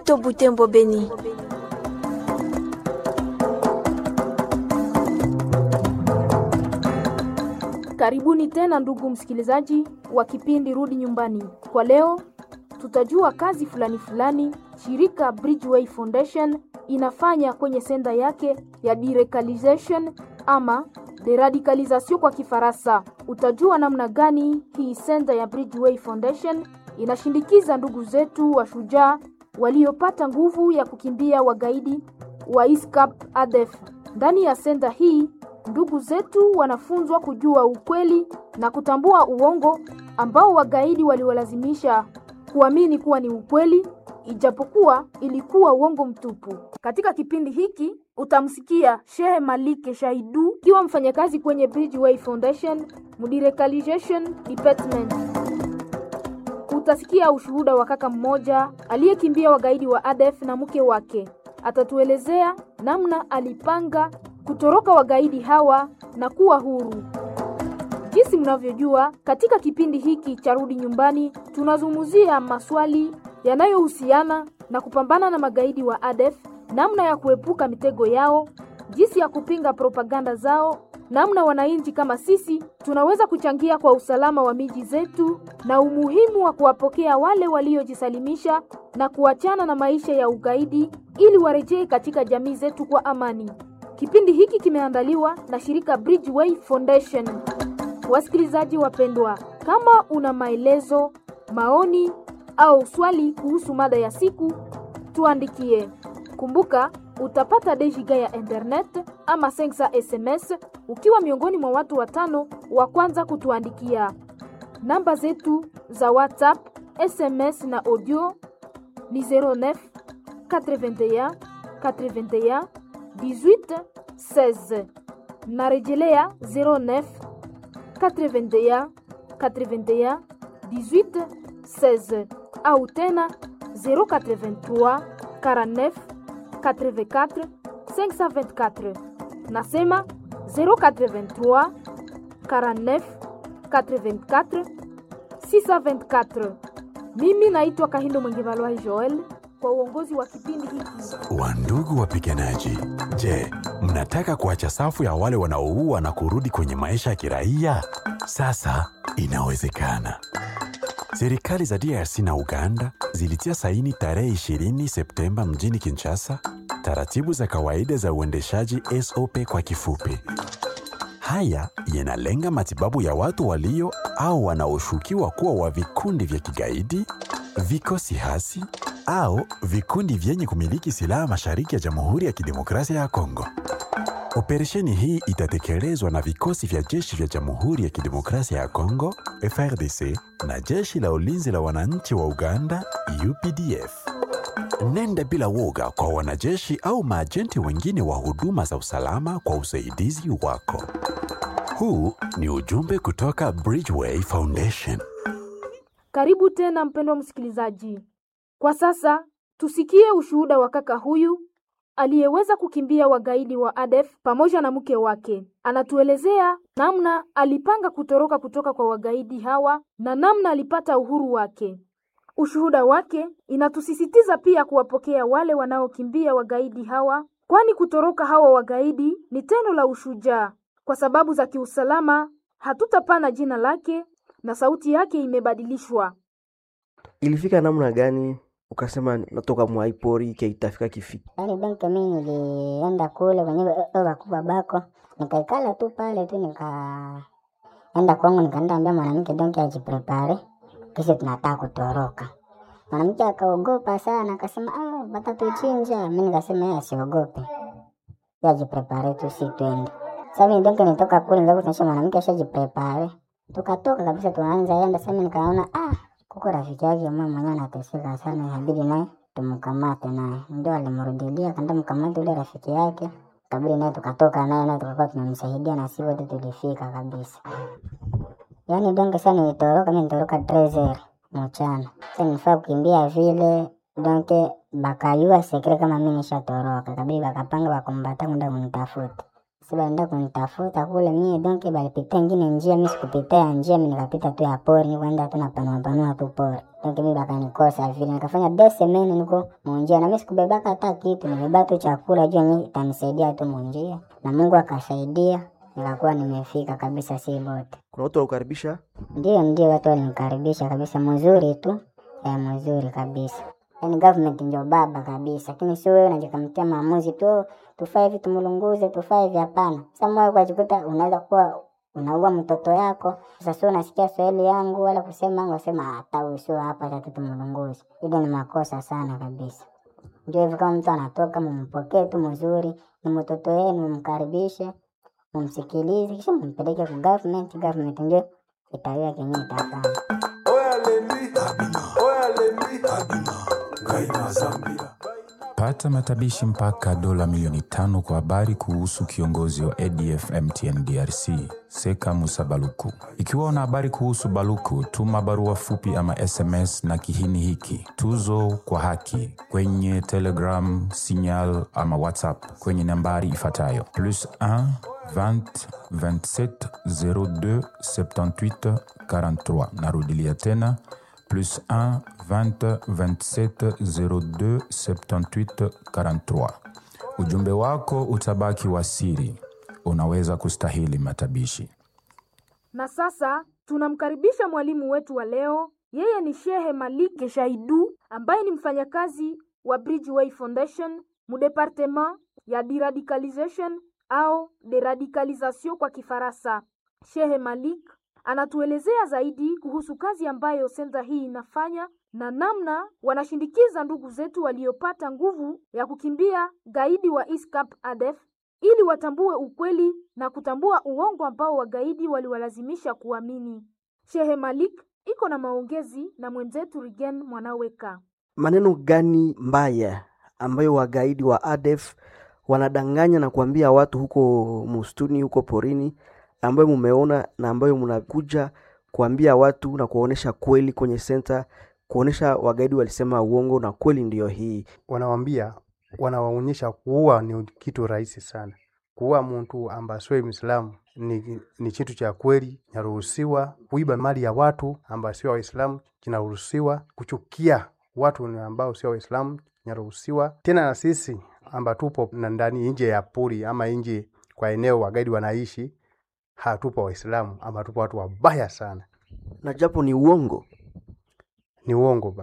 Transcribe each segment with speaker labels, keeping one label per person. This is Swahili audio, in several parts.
Speaker 1: to Butembo Beni.
Speaker 2: Karibuni tena ndugu msikilizaji wa kipindi Rudi Nyumbani. Kwa leo tutajua kazi fulani shirika Bridgeway Foundation inafanya kwenye senda yake ya deradicalization ama deradicalisation kwa Kifaransa. Utajua namna gani hii senda ya Bridgeway Foundation inashindikiza ndugu zetu wa shujaa waliopata nguvu ya kukimbia wagaidi wa ISCAP ADF. Ndani ya senda hii ndugu zetu wanafunzwa kujua ukweli na kutambua uongo ambao wagaidi waliwalazimisha kuamini kuwa ni ukweli, ijapokuwa ilikuwa uongo mtupu. Katika kipindi hiki utamsikia Shehe Malike Shaidu, kiwa mfanyakazi kwenye Bridgeway Foundation, Deradicalization Department. Utasikia ushuhuda wa kaka mmoja aliyekimbia wagaidi wa ADF na mke wake. Atatuelezea namna alipanga kutoroka wagaidi hawa na kuwa huru. Jinsi mnavyojua, katika kipindi hiki cha Rudi Nyumbani tunazungumzia maswali yanayohusiana na kupambana na magaidi wa ADF, namna ya kuepuka mitego yao, jinsi ya kupinga propaganda zao, namna wananchi kama sisi tunaweza kuchangia kwa usalama wa miji zetu, na umuhimu wa kuwapokea wale waliojisalimisha na kuachana na maisha ya ugaidi ili warejee katika jamii zetu kwa amani. Kipindi hiki kimeandaliwa na shirika Bridgeway Foundation. Wasikilizaji wapendwa, kama una maelezo, maoni au swali kuhusu mada ya siku, tuandikie. Kumbuka, utapata dejiga ya internet ama 5 SMS ukiwa miongoni mwa watu 5 wa kwanza kutuandikia. Namba zetu za WhatsApp, SMS na audio ni 09 81 81 18 16. Narejelea 09 81 81 18 16 au tena 083 49 84 524. Nasema 083 49 84 624. Mimi naitwa Kahindo Mwengevalwa Joel kwa uongozi wa kipindi hiki.
Speaker 3: Wandugu wapiganaji, je, mnataka kuacha safu ya wale wanaoua na kurudi kwenye maisha ya kiraia? Sasa inawezekana. Serikali za DRC na Uganda zilitia saini tarehe 20 Septemba mjini Kinshasa taratibu za kawaida za uendeshaji SOP kwa kifupi. Haya yanalenga matibabu ya watu walio au wanaoshukiwa kuwa wa vikundi vya kigaidi, vikosi hasi au vikundi vyenye kumiliki silaha mashariki ya Jamhuri ya Kidemokrasia ya Kongo. Operesheni hii itatekelezwa na vikosi vya jeshi vya Jamhuri ya Kidemokrasia ya Kongo, FARDC, na jeshi la ulinzi la wananchi wa Uganda, UPDF. Nenda bila woga kwa wanajeshi au maajenti wengine wa huduma za usalama kwa usaidizi wako. Huu ni ujumbe kutoka Bridgeway Foundation.
Speaker 2: Karibu tena mpendwa msikilizaji. Kwa sasa tusikie ushuhuda wa kaka huyu aliyeweza kukimbia wagaidi wa ADF pamoja na mke wake. Anatuelezea namna alipanga kutoroka kutoka kwa wagaidi hawa na namna alipata uhuru wake. Ushuhuda wake inatusisitiza pia kuwapokea wale wanaokimbia wagaidi hawa, kwani kutoroka hawa wagaidi ni tendo la ushujaa. Kwa sababu za kiusalama hatutapana jina lake na sauti yake imebadilishwa.
Speaker 4: Ilifika namna gani ukasema natoka mwaipori ke itafika kifiki?
Speaker 5: Yaani banka mimi nilienda kule kwenye wakubwa bako, nikaikala tu pale tu, nikaenda kwangu, nikaenda ambia mwanamke donke ajiprepare kisha tunataka kutoroka. Mwanamke akaogopa sana, akasema watatuchinja. Mimi nikasema yeye asiogope, yeye ajiprepare tu, si twende. Sasa mimi donke nitoka kule, ndio tunasema mwanamke ashajiprepare, tukatoka kabisa, tuanza yenda. Sasa mimi nikaona kuko rafiki yake mama mwenyewe anateseka sana, inabidi naye tumkamate, naye ndio alimrudilia kanda mkamate yule rafiki yake, kabla naye tukatoka naye tukakuwa tunamsaidia, na sisi wote tulifika kabisa. Yaani donge sana nitoroka, mimi nitoroka 13 mchana. Sasa nilifaa kukimbia vile donke bakayua sekre kama mimi nishatoroka, kabla bakapanga bakumbata kwenda kunitafuta. Sasa nenda kunitafuta kule mimi donc balipita ingine njia, mimi sikupita ya njia, mimi nikapita tu ya pori, nikaenda tu napanua tu pori. Donc mimi bakanikosa vile, nikafanya 2 semaines niko munjia, na mimi sikubebaka hata kitu, nibeba tu chakula juu ni itanisaidia tu munjia, na Mungu akasaidia, nikakuwa nimefika kabisa si bote.
Speaker 4: Kuna watu wakukaribisha?
Speaker 5: Ndio watu walinikaribisha kabisa, mzuri tu, mzuri kabisa. Yaani government ndio baba kabisa, lakini sio wewe unajikamtia maamuzi tu tufanye vitu mulunguze tufanye hivi, hapana. Sasa moyo kwa jikuta unaweza kuwa unaua mtoto yako. Sasa sio unasikia swali yangu wala kusema yangu sema hata usio hapa hata tumulunguze. Hilo ni makosa sana kabisa. Ndio hivyo, kama mtu anatoka mumpokee tu mzuri, ni mtoto wenu, mkaribishe, mumsikilize, kisha mpeleke kwa government ndio itawia kenye itafanya.
Speaker 1: Pata matabishi mpaka dola milioni 5 kwa habari kuhusu kiongozi wa ADF MTN DRC, Seka Musa Baluku. Ikiwa una habari kuhusu Baluku, tuma barua fupi ama SMS na kihini hiki: tuzo kwa haki, kwenye Telegram, Signal ama WhatsApp kwenye nambari ifuatayo: +1 20 27 02 78 43. Narudilia tena: +1 20 27 02 78 43. Ujumbe wako utabaki wa siri. Unaweza kustahili matabishi.
Speaker 2: Na sasa tunamkaribisha mwalimu wetu wa leo. Yeye ni Shehe Malik Shaidu ambaye ni mfanyakazi wa Bridgeway Foundation mu departement ya deradicalization au deradicalisation kwa Kifaransa. Shehe Malik anatuelezea zaidi kuhusu kazi ambayo senta hii inafanya na namna wanashindikiza ndugu zetu waliopata nguvu ya kukimbia gaidi wa ISCAP ADF ili watambue ukweli na kutambua uongo ambao wagaidi waliwalazimisha kuamini. Shehe Malik iko na maongezi na mwenzetu Rigen Mwanaweka.
Speaker 4: Maneno gani mbaya ambayo wagaidi wa ADF wanadanganya na kuambia watu huko mustuni, huko porini, ambayo mumeona na ambayo mnakuja kuambia watu na kuonesha kweli kwenye center, kuonesha wagaidi walisema uongo na kweli ndio hii?
Speaker 6: Wanawaonyesha kuua ni kitu rahisi sana. Kuua mtu ambaye sio Muislamu ni kitu cha kweli, kinaruhusiwa. Kuiba mali ya watu ambao sio Waislamu kinaruhusiwa. Kuchukia watu ambao sio Waislamu kinaruhusiwa. Tena na sisi ambao tupo ndani nje ya pori ama nje kwa eneo wagaidi wanaishi, hatupo Waislamu ama tupo watu wabaya sana.
Speaker 4: Na japo ni uongo.
Speaker 6: Ni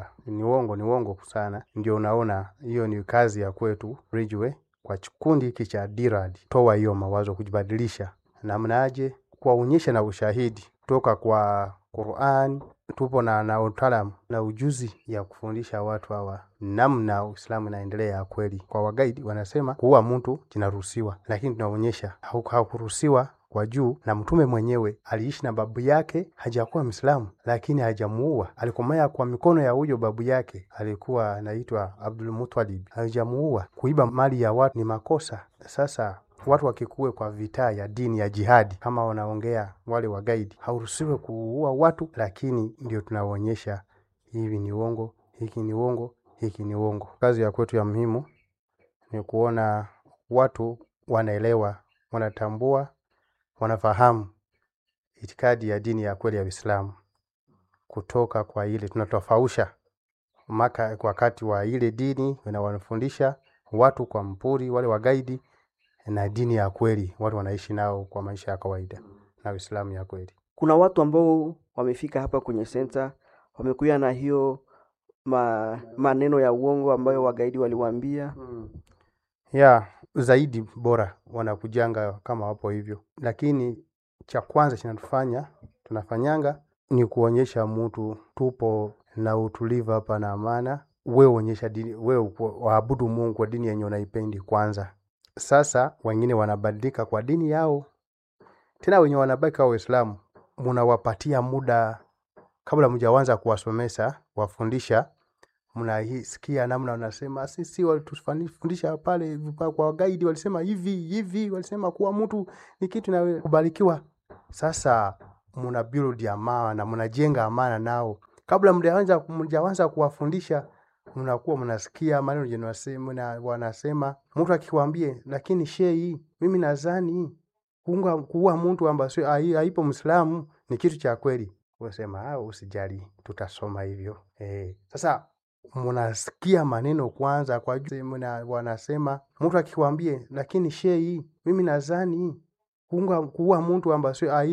Speaker 6: uongo sana. Ndio unaona hiyo ni kazi ya kwetu Bridgeway kwa kikundi hiki cha DIRAD. Toa hiyo mawazo kujibadilisha. Namna aje kuwaonyesha na ushahidi kutoka kwa Qur'an. Tupo na utaalamu na ujuzi ya kufundisha watu hawa namna Uislamu inaendelea kweli. Kwa wagaidi wanasema kuua mtu kinaruhusiwa, lakini tunaonyesha haukuruhusiwa kwa juu, na mtume mwenyewe aliishi na babu yake, hajakuwa Muislamu lakini hajamuua. Alikomea kwa mikono ya huyo babu yake, alikuwa anaitwa Abdul Muttalib, hajamuua. Kuiba mali ya watu ni makosa. Sasa watu wakikue kwa vita ya dini ya jihadi kama wanaongea wale wagaidi, hauruhusiwi kuua watu, lakini ndio tunaonyesha hivi ni uongo, hiki ni uongo, hiki ni uongo. Kazi ya kwetu ya muhimu ni kuona watu wanaelewa, wanatambua, wanafahamu itikadi ya dini ya kweli ya Uislamu. Kutoka kwa ile tunatofausha maka wakati wa ile dini wanafundisha watu kwa mpuri wale wagaidi na dini ya kweli watu wanaishi nao kwa maisha ya kawaida na Uislamu ya kweli.
Speaker 4: Kuna watu ambao wamefika hapa kwenye center, wamekuja na hiyo maneno ya uongo ambayo wagaidi waliwaambia.
Speaker 6: Ya zaidi bora wanakujanga kama wapo hivyo, lakini cha kwanza tunafanyanga ni kuonyesha mtu tupo na utulivu hapa na amana. Wewe onyesha dini, wewe waabudu Mungu kwa dini yenye unaipendi kwanza. Sasa wengine wanabadilika kwa dini yao. Tena wenye wanabaki wa Uislamu mnawapatia muda kabla mjaanza kuwasomesha, wafundisha. Mnasikia namna wanasema sisi walitufundisha pale kwa wagaidi walisema hivi walisema kuwa mtu ni kitu na kubarikiwa. Sasa mna build amana, mnajenga amana nao kabla mjaanza kuwafundisha. mnakuwa mnasikia maneno yenye wanasema, mtu akikwambie lakini shehi, mimi nadhani kuua mtu ambaye sio haipo Muislamu ni kitu cha kweli. Unasema usijali, tutasoma hivyo. Sasa mnasikia maneno kwanza kwa wanasema, mtu akikwambie lakini shehi, mimi nadhani kuua mtu ambaye sio